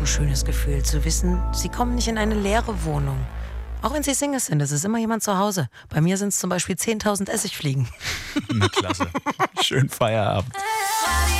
ein schönes Gefühl, zu wissen, sie kommen nicht in eine leere Wohnung. Auch wenn sie Singles sind, es ist immer jemand zu Hause. Bei mir sind es zum Beispiel 10.000 Essigfliegen. Na klasse. Schönen Feierabend.